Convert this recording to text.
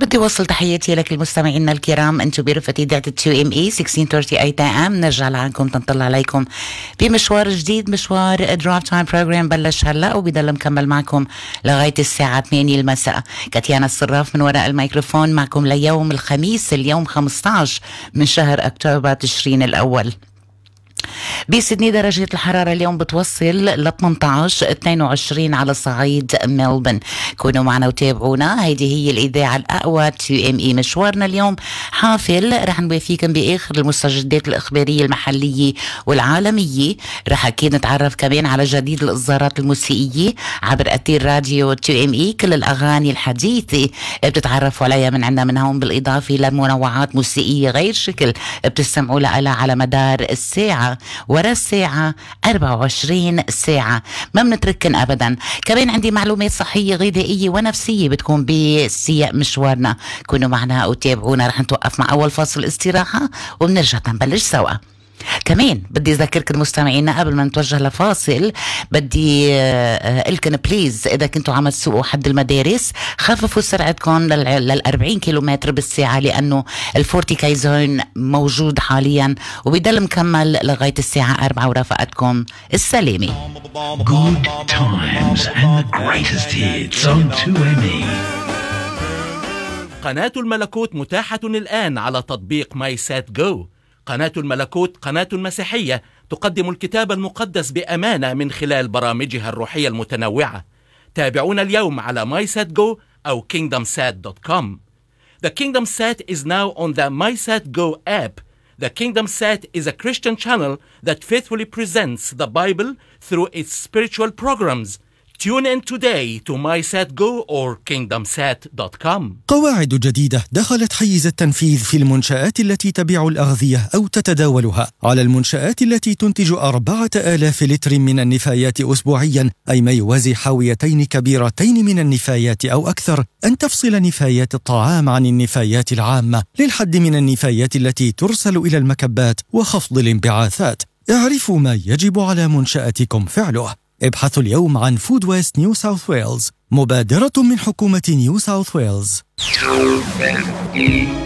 بدي وصل تحياتي لك المستمعين الكرام. انتم برفقة إذاعة 2ME 1638 AM. نرجع لعنكم تنطلع عليكم بمشوار جديد، مشوار درايف تايم بروجرام بلش هلا وبيضل مكمل معكم لغاية الساعة 8 المساء. كاتيانا الصراف من وراء الميكروفون معكم ليوم الخميس، اليوم 15 من شهر أكتوبر تشرين الأول. بسيدني درجة الحرارة اليوم بتوصل ل 18-22 على صعيد ملبن. كونوا معنا وتابعونا، هيدي هي الإذاعة الأقوى 2ME. مشوارنا اليوم حافل، رح نوافيكم بآخر المستجدات الإخبارية المحلية والعالمية. رح أكيد نتعرف كمان على جديد الإصدارات الموسيقية عبر أثير راديو 2ME. كل الأغاني الحديثة بتتعرفوا عليها من عندنا من هون، بالإضافة لمنوعات موسيقية غير شكل بتستمعوا لها على مدار الساعة ورا الساعة 24 ساعة، ما بنتركن أبدا. كمان عندي معلومات صحية غذائية ونفسية بتكون بسياق مشوارنا. كونوا معنا وتابعونا. رح نتوقف مع أول فاصل استراحة وبنرجع نبلش سوا. كمان بدي أذكركم مستمعينا قبل ما نتوجه لفاصل، بدي قلكن بليز إذا كنتوا عم تسوقوا حد المدارس خففوا سرعتكم 40 كيلومتر بالساعة، لأنه الفورتي كاي زون موجود حاليا وبيضل مكمل لغاية الساعة 4 ورفقتكم السلامة. Good times and the greatest hits on 2ME. قناة الملكوت متاحة الآن على تطبيق ماي سات جو. قناة الملكوت قناة مسيحية تقدم الكتاب المقدس بأمانة من خلال برامجها الروحية المتنوعة. تابعونا اليوم على MySatGo أو KingdomSat.com. The Kingdom Sat is now on the MySatGo app. The Kingdom Sat is a Christian channel that faithfully presents the Bible through its spiritual programs. Tune in today to MySatGo or KingdomSat.com. قواعد جديدة دخلت حيز التنفيذ في المنشآت التي تبيع الأغذية أو تتداولها. على المنشآت التي تنتج 4,000 لتر من النفايات أسبوعيا، أي ما يوازي حاويتين كبيرتين من النفايات أو أكثر، أن تفصل نفايات الطعام عن النفايات العامة للحد من النفايات التي ترسل إلى المكبات وخفض الانبعاثات. اعرفوا ما يجب على منشأتكم فعله. ابحثوا اليوم عن فود ويست نيو ساوث ويلز، مبادرة من حكومة نيو ساوث ويلز.